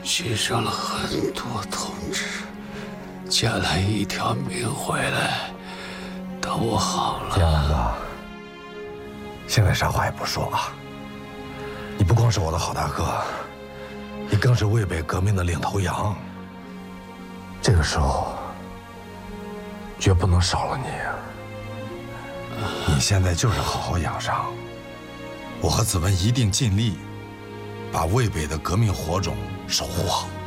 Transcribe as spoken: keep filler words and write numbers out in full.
牺牲了很多同志，捡了一条命回来。等我好了， 天王哥，现在啥话也不说啊！你不光是我的好大哥，你更是渭北革命的领头羊。这个时候，绝不能少了你。你现在就是好好养伤，我和子文一定尽力，把渭北的革命火种守护好。